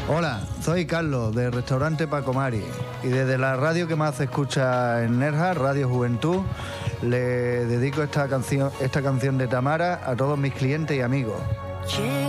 Hola, soy Carlos, del restaurante Paco Mari, y desde la radio que más se escucha en Nerja, Radio Juventud, le dedico esta canción de Tamara a todos mis clientes y amigos.